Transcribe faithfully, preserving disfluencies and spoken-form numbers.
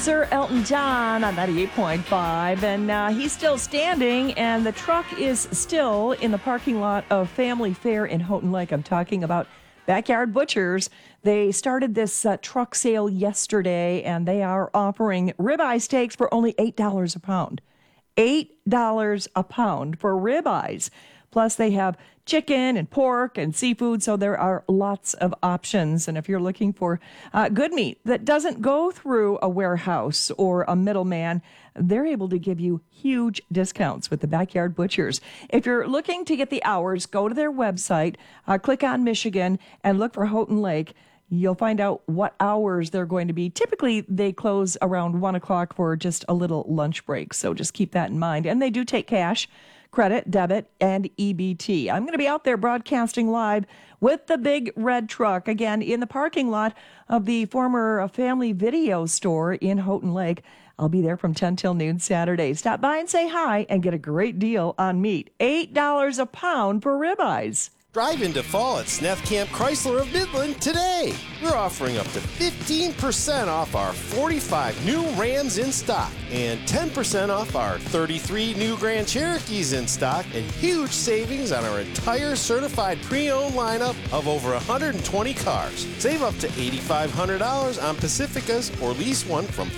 Sir Elton John on ninety-eight point five, and uh, he's still standing, and the truck is still in the parking lot of Family Fare in Houghton Lake. I'm talking about Backyard Butchers. They started this uh, truck sale yesterday, and they are offering ribeye steaks for only eight dollars a pound. eight dollars a pound for ribeyes. Plus, they have chicken and pork and seafood, so there are lots of options. And if you're looking for uh, good meat that doesn't go through a warehouse or a middleman, they're able to give you huge discounts with the Backyard Butchers. If you're looking to get the hours, go to their website, uh, click on Michigan, and look for Houghton Lake. You'll find out what hours they're going to be. Typically, they close around one o'clock for just a little lunch break, so just keep that in mind. And they do take cash, credit, debit, and E B T. I'm going to be out there broadcasting live with the big red truck, again, in the parking lot of the former Family Video store in Houghton Lake. I'll be there from ten till noon Saturday. Stop by and say hi and get a great deal on meat. eight dollars a pound for ribeyes. Drive into fall at Sneth Camp Chrysler of Midland today. We're offering up to fifteen percent off our forty-five new Rams in stock and ten percent off our thirty-three new Grand Cherokees in stock and huge savings on our entire certified pre-owned lineup of over one hundred twenty cars. Save up to eight thousand five hundred dollars on Pacificas or lease one from